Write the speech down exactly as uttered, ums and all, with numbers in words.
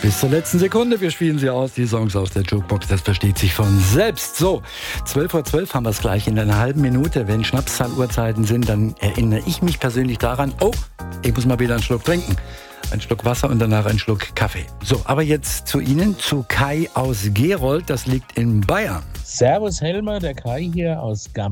Bis zur letzten Sekunde, wir spielen sie aus, die Songs aus der Jukebox, das versteht sich von selbst. So, zwölf Uhr zwölf haben wir es gleich in einer halben Minute. Wenn Schnapszahluhrzeiten sind, dann erinnere ich mich persönlich daran, oh, ich muss mal wieder einen Schluck trinken. Ein Schluck Wasser und danach ein Schluck Kaffee. So, aber jetzt zu Ihnen, zu Kai aus Gerold, das liegt in Bayern. Servus Helmer, der Kai hier aus Gamm.